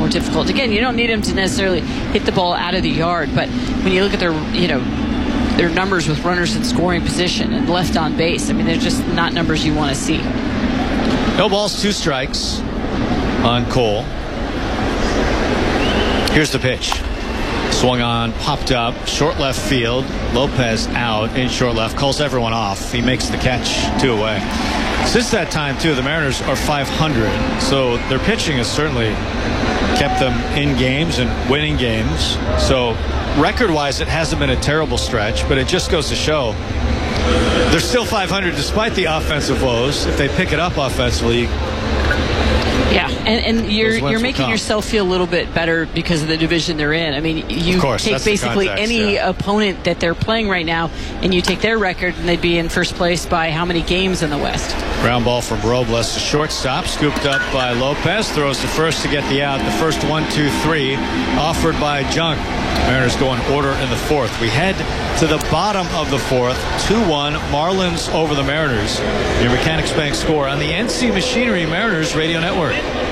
more difficult. Again, you don't need him to necessarily hit the ball out of the yard, but when you look at their numbers with runners in scoring position and left on base, I mean, they're just not numbers you want to see. No balls, 2 strikes on Cole. Here's the pitch. Swung on, popped up, short left field. Lopez out in short left, calls everyone off. He makes the catch, 2 away. Since that time, too, the Mariners are 500, so their pitching has certainly kept them in games and winning games. So record-wise, it hasn't been a terrible stretch, but it just goes to show they're still 500 despite the offensive woes. If they pick it up offensively, yeah, and you're making yourself feel a little bit better because of the division they're in. I mean, you take basically any opponent that they're playing right now, and you take their record, and they'd be in first place by how many games in the West? Ground ball from Robles to shortstop, scooped up by Lopez, throws to first to get the out. The first 1-2-3 offered by Junk. Mariners go in order in the 4th. We head to the bottom of the 4th, 2-1, Marlins over the Mariners. Your Mechanics Bank score on the NC Machinery Mariners Radio Network.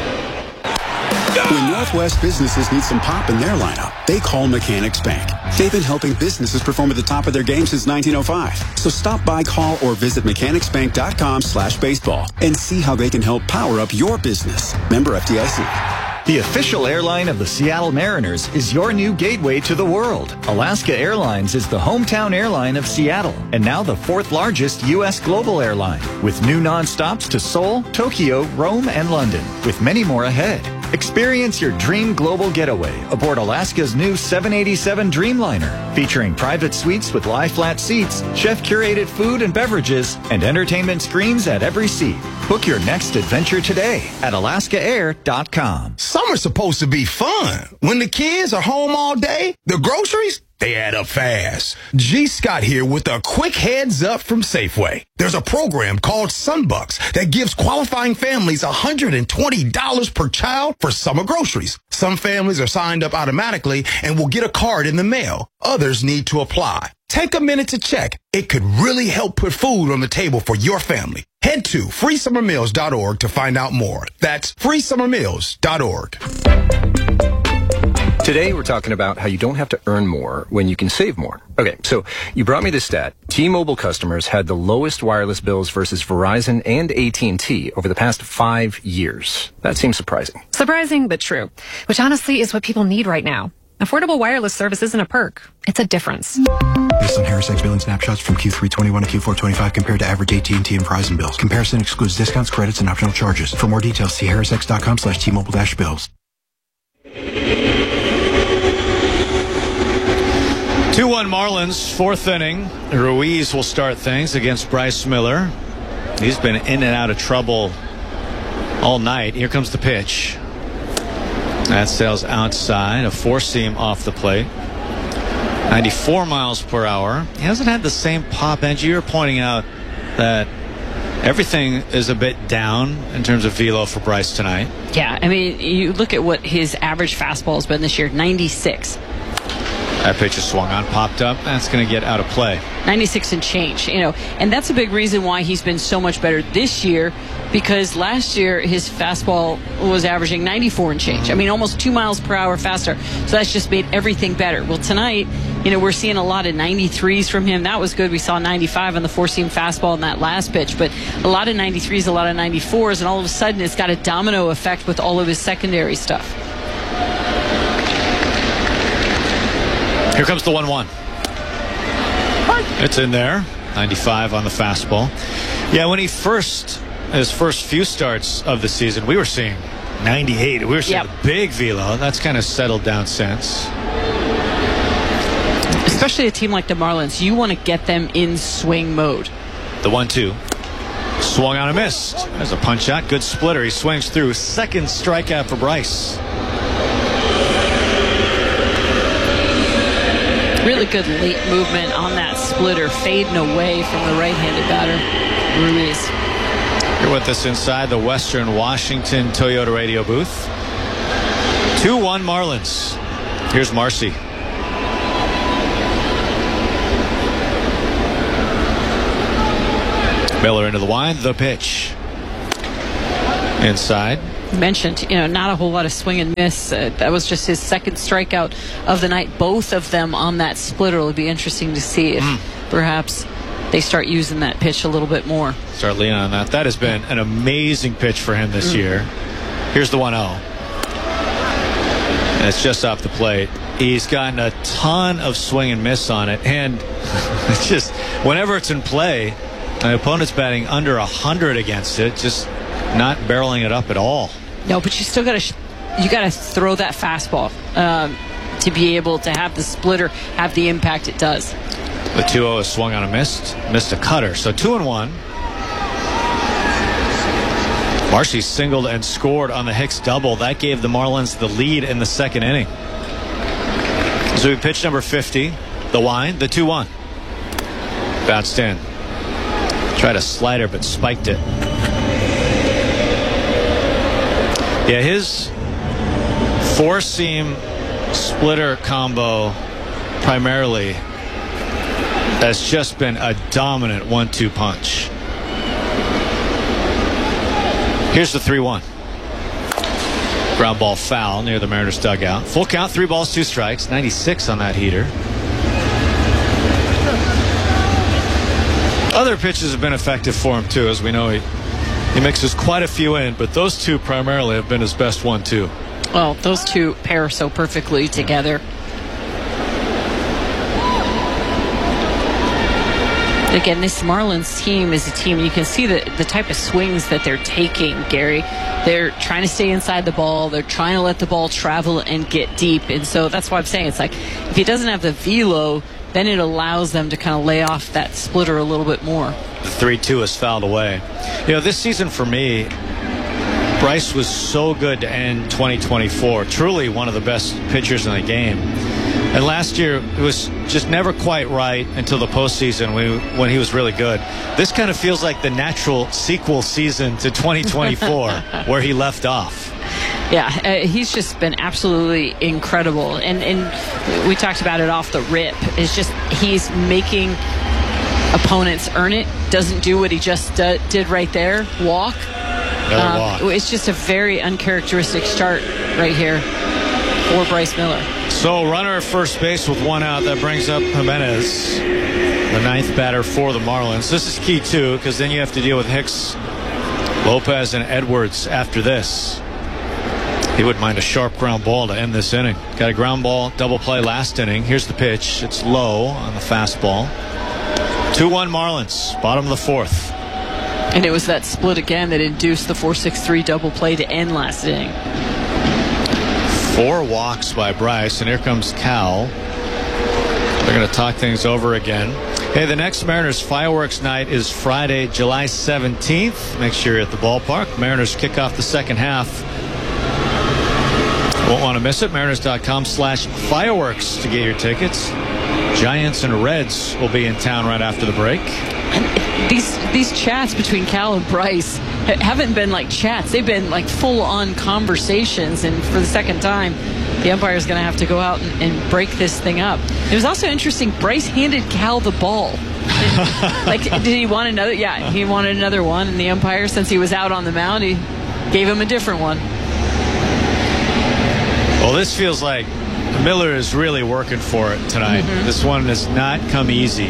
When Northwest businesses need some pop in their lineup, they call Mechanics Bank. They've been helping businesses perform at the top of their game since 1905. So stop by, call, or visit mechanicsbank.com/baseball and see how they can help power up your business. Member FDIC. The official airline of the Seattle Mariners is your new gateway to the world. Alaska Airlines is the hometown airline of Seattle and now the 4th largest U.S. global airline, with new nonstops to Seoul, Tokyo, Rome, and London, with many more ahead. Experience your dream global getaway aboard Alaska's new 787 Dreamliner, featuring private suites with lie-flat seats, chef-curated food and beverages, and entertainment screens at every seat. Book your next adventure today at alaskaair.com. Summer's supposed to be fun. When the kids are home all day, the groceries, they add up fast. G. Scott here with a quick heads up from Safeway. There's a program called Sunbucks that gives qualifying families $120 per child for summer groceries. Some families are signed up automatically and will get a card in the mail. Others need to apply. Take a minute to check. It could really help put food on the table for your family. Head to freesummermeals.org to find out more. That's freesummermeals.org. Today, we're talking about how you don't have to earn more when you can save more. Okay, so you brought me this stat. T-Mobile customers had the lowest wireless bills versus Verizon and AT&T over the past 5 years. That seems surprising. Surprising, but true. Which honestly is what people need right now. Affordable wireless service isn't a perk. It's a difference. Based on HarrisX billing snapshots from Q3 21 to Q4 25 compared to average AT&T and Verizon bills. Comparison excludes discounts, credits, and optional charges. For more details, see harrisx.com/T-Mobile-bills. 2-1 Marlins, 4th inning. Ruiz will start things against Bryce Miller. He's been in and out of trouble all night. Here comes the pitch. That sails outside, a 4-seam off the plate. 94 miles per hour. He hasn't had the same pop. Angie, you're pointing out that everything is a bit down in terms of velo for Bryce tonight. Yeah, I mean, you look at what his average fastball has been this year, 96. That pitch is swung on, popped up. That's going to get out of play. 96 and change, and that's a big reason why he's been so much better this year, because last year his fastball was averaging 94 and change. I mean, almost 2 miles per hour faster. So that's just made everything better. Well, tonight, we're seeing a lot of 93s from him. That was good. We saw 95 on the 4-seam fastball in that last pitch, but a lot of 93s, a lot of 94s, and all of a sudden it's got a domino effect with all of his secondary stuff. Here comes the 1-1. It's in there. 95 on the fastball. Yeah, when his first few starts of the season, we were seeing 98. We were seeing a big velo. That's kind of settled down since. Especially a team like the Marlins, you want to get them in swing mode. The 1-2. Swung on and missed. There's a punch out. Good splitter. He swings through. Second strikeout for Bryce. Really good late movement on that splitter, fading away from the right-handed batter, Ruiz. You're with us inside the Western Washington Toyota radio booth. 2-1 Marlins. Here's Marcy. Miller into the wind, the pitch. inside. You mentioned, not a whole lot of swing and miss. That was just his second strikeout of the night. Both of them on that splitter. It'll be interesting to see if perhaps they start using that pitch a little bit more. Start leaning on that. That has been an amazing pitch for him this year. Here's the 1-0. And it's just off the plate. He's gotten a ton of swing and miss on it. And it's just, whenever it's in play, the opponent's batting under 100 against it, just not barreling it up at all. No, but you still got to throw that fastball to be able to have the splitter have the impact it does. The 2-0 is swung on a missed a cutter. So 2-1. Marcy singled and scored on the Hicks double. That gave the Marlins the lead in the second inning. So we pitched number 50, the wind, the 2-1. Bounced in. Tried a slider but spiked it. Yeah, his four-seam splitter combo primarily has just been a dominant 1-2 punch. Here's the 3-1. Ground ball foul near the Mariners dugout. Full count, 3 balls, 2 strikes. 96 on that heater. Other pitches have been effective for him too, as we know. He mixes quite a few in, but those two primarily have been his best 1-2. Well, those two pair so perfectly together. Again, this Marlins team is a team. You can see the type of swings that they're taking, Gary. They're trying to stay inside the ball. They're trying to let the ball travel and get deep. And so that's why I'm saying it's like if he doesn't have the velo, then it allows them to kind of lay off that splitter a little bit more. The 3-2 is fouled away. This season for me, Bryce was so good to end 2024. Truly one of the best pitchers in the game. And last year, it was just never quite right until the postseason when he was really good. This kind of feels like the natural sequel season to 2024 where he left off. Yeah, he's just been absolutely incredible. And we talked about it off the rip. It's just he's making opponents earn it. Doesn't do what he just did right there. Walk. Walk. It's just a very uncharacteristic start right here for Bryce Miller. So runner at first base with 1 out. That brings up Jimenez, the 9th batter for the Marlins. This is key too, because then you have to deal with Hicks, Lopez, and Edwards after this. He wouldn't mind a sharp ground ball to end this inning. Got a ground ball double play last inning. Here's the pitch. It's low on the fastball. 2-1 Marlins, bottom of the 4th. And it was that split again that induced the 4-6-3 double play to end last inning. 4 walks by Bryce, and here comes Cal. They're going to talk things over again. Hey, the next Mariners fireworks night is Friday, July 17th. Make sure you're at the ballpark. Mariners kick off the second half. Won't want to miss it. Mariners.com/fireworks to get your tickets. Giants and Reds will be in town right after the break. And these chats between Cal and Bryce haven't been like chats. They've been like full-on conversations. And for the second time, the umpire is going to have to go out and break this thing up. It was also interesting. Bryce handed Cal the ball. Did he want another? Yeah, he wanted another one. And the umpire, since he was out on the mound, he gave him a different one. Well, this feels like Miller is really working for it tonight. This one has not come easy.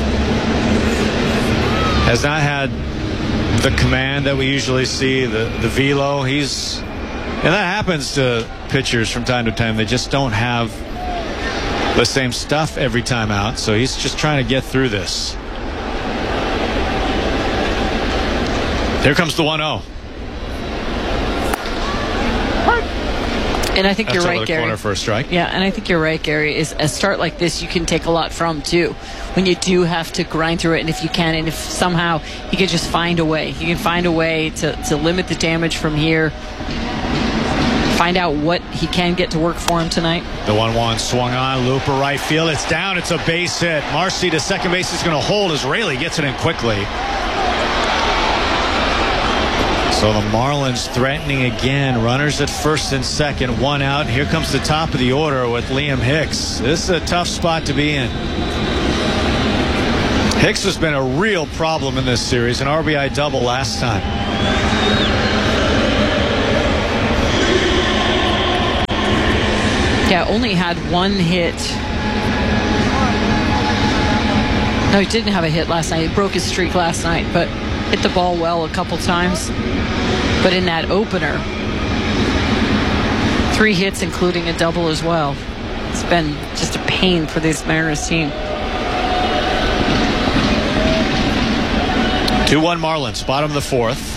Has not had the command that we usually see, the velo. And that happens to pitchers from time to time. They just don't have the same stuff every time out. So he's just trying to get through this. Here comes the 1-0. And I think you're right, Gary. Corner for a strike. Yeah, and I think you're right, Gary. Is a start like this you can take a lot from too, when you do have to grind through it. And if you can, and if somehow he can just find a way, he can find a way to limit the damage from here. Find out what he can get to work for him tonight. The 1-1 swung on, looper right field. It's down. It's a base hit. Marcy to second base is going to hold as Raley gets it in quickly. So the Marlins threatening again. Runners at first and second, 1 out. Here comes the top of the order with Liam Hicks. This is a tough spot to be in. Hicks has been a real problem in this series. An RBI double last time. Yeah, only had one hit. No, he didn't have a hit last night. He broke his streak last night, but hit the ball well a couple times. But in that opener, 3 hits, including a double as well. It's been just a pain for this Mariners team. 2-1 Marlins, bottom of the 4th.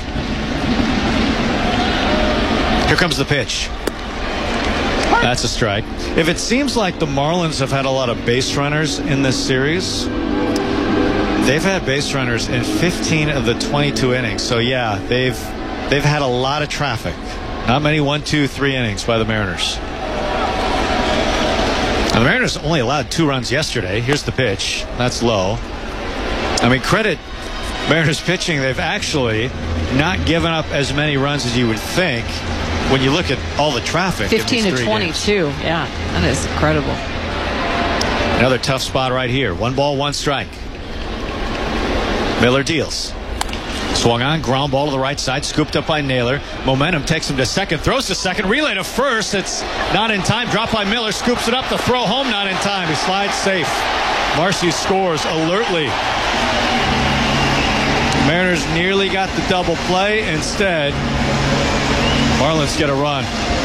Here comes the pitch. That's a strike. If it seems like the Marlins have had a lot of base runners in this series, they've had base runners in 15 of the 22 innings. So yeah, they've had a lot of traffic. Not many 1, 2, 3 innings by the Mariners. Now, the Mariners only allowed 2 runs yesterday. Here's the pitch. That's low. I mean, credit Mariners pitching. They've actually not given up as many runs as you would think when you look at all the traffic. 15 to 22. Games. Yeah, that is incredible. Another tough spot right here. 1 ball, 1 strike. Miller deals. Swung on, ground ball to the right side, scooped up by Naylor. Momentum takes him to second, throws to second, relay to first. It's not in time. Dropped by Miller, scoops it up. The throw home, not in time. He slides safe. Marcy scores alertly. Mariners nearly got the double play. Instead, Marlins get a run.